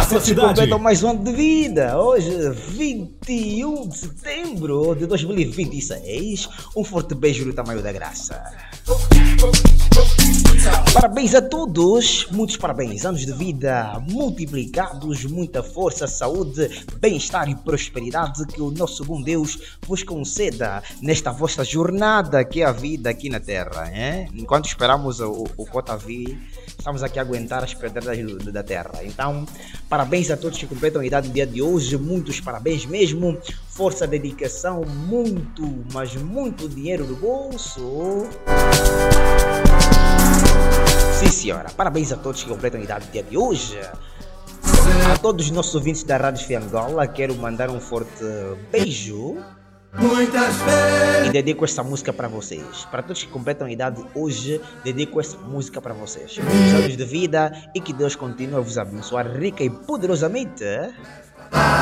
Para todos que completam mais um ano de vida. Hoje, 21 de setembro de 2026. Um forte beijo do tamanho da graça. Parabéns a todos, muitos parabéns, anos de vida multiplicados, muita força, saúde, bem-estar e prosperidade que o nosso bom Deus vos conceda nesta vossa jornada que é a vida aqui na Terra, hein? Enquanto esperamos o Cota vir, estamos aqui a aguentar as pedras da Terra. Então, parabéns a todos que completam a idade do dia de hoje, muitos parabéns mesmo, força, dedicação, muito, mas muito dinheiro no bolso. Sim, senhora. Parabéns a todos que completam a idade do dia de hoje. A todos os nossos ouvintes da Rádio FM Angola, quero mandar um forte beijo. E dedico esta música para vocês. Para todos que completam a idade hoje, dedico esta música para vocês. Muitos anos de vida e que Deus continue a vos abençoar rica e poderosamente.